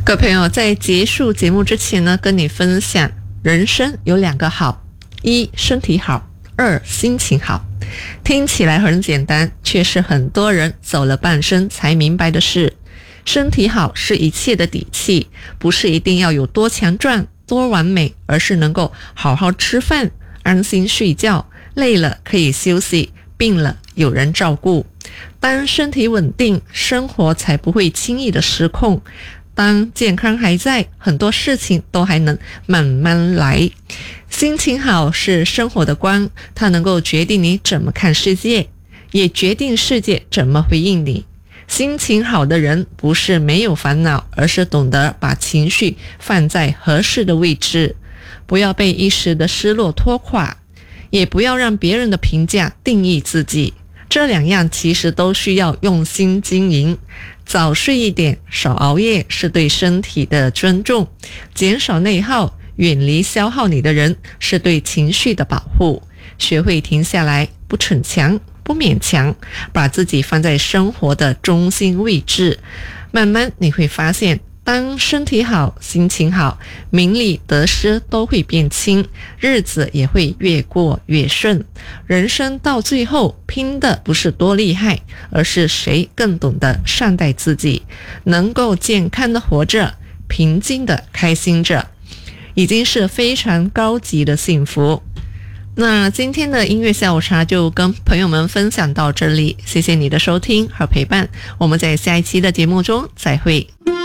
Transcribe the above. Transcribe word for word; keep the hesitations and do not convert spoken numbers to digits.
各位朋友，在结束节目之前呢，跟你分享人生有两个好：一身体好，二心情好。听起来很简单，却是很多人走了半生才明白的事。身体好是一切的底气，不是一定要有多强壮多完美，而是能够好好吃饭，安心睡觉，累了可以休息，病了有人照顾。当身体稳定，生活才不会轻易的失控。当健康还在，很多事情都还能慢慢来。心情好是生活的光，它能够决定你怎么看世界，也决定世界怎么回应你。心情好的人不是没有烦恼，而是懂得把情绪放在合适的位置，不要被一时的失落拖垮，也不要让别人的评价定义自己。这两样其实都需要用心经营。早睡一点，少熬夜，是对身体的尊重；减少内耗，远离消耗你的人，是对情绪的保护。学会停下来，不逞强，不勉强，把自己放在生活的中心位置。慢慢你会发现，当身体好，心情好，名利得失都会变轻，日子也会越过越顺。人生到最后，拼的不是多厉害，而是谁更懂得善待自己，能够健康的活着，平静的开心着，已经是非常高级的幸福。那今天的音乐下午茶就跟朋友们分享到这里，谢谢你的收听和陪伴，我们在下一期的节目中再会。